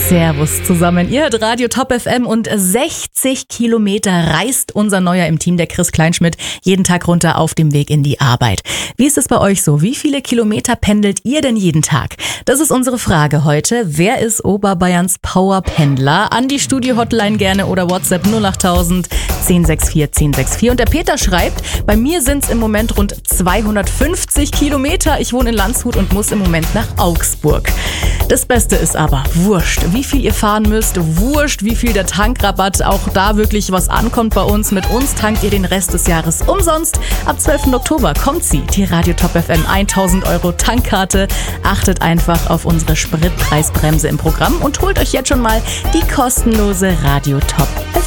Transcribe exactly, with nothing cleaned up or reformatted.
Servus zusammen. Ihr hört Radio Top F M und sechzig Kilometer reist unser Neuer im Team, der Chris Kleinschmidt, jeden Tag runter auf dem Weg in die Arbeit. Wie ist es bei euch so? Wie viele Kilometer pendelt ihr denn jeden Tag? Das ist unsere Frage heute. Wer ist Oberbayerns Powerpendler? An die Studio-Hotline gerne oder WhatsApp null achttausend zehn sechs vier zehn sechs vier. Und der Peter schreibt, bei mir sind es im Moment rund zweihundertfünfzig Kilometer. Ich wohne in Landshut und muss im Moment nach Augsburg. Das Beste ist aber, wurscht, wie viel ihr fahren müsst, wurscht, wie viel der Tankrabatt, auch da wirklich was ankommt bei uns. Mit uns tankt ihr den Rest des Jahres umsonst. Ab zwölften Oktober kommt sie, die Radio Top F M tausend Euro Tankkarte. Achtet einfach auf unsere Spritpreisbremse im Programm und holt euch jetzt schon mal die kostenlose Radio Top F M.